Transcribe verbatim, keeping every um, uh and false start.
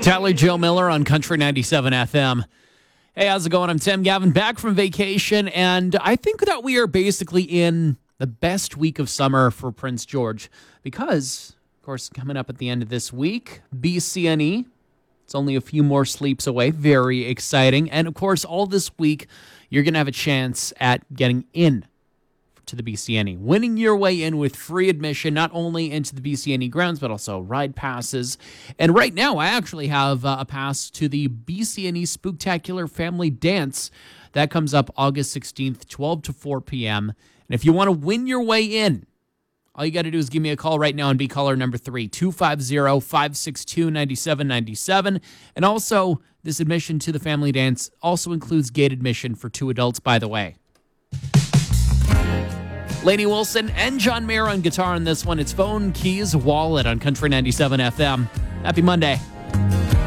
Tyler Joe Miller on Country ninety-seven F M. Hey, how's it going? I'm Tim Gavin, back from vacation, and I think that we are basically in the best week of summer for Prince George because, of course, coming up at the end of this week, B C N E. It's only a few more sleeps away. Very exciting. And, of course, all this week, you're going to have a chance at getting in to the B C N E, winning your way in with free admission, not only into the B C N E grounds, but also ride passes. And right now, I actually have uh, a pass to the B C N E Spooktacular Family Dance. That comes up August sixteenth, twelve to four p.m. And if you want to win your way in, all you got to do is give me a call right now and be caller number three, two five zero, five six two, nine seven nine seven. And also, this admission to the family dance also includes gate admission for two adults, by the way. Lainey Wilson and John Mayer on guitar on this one. It's Phone, Keys, Wallet on Country ninety-seven F M. Happy Monday.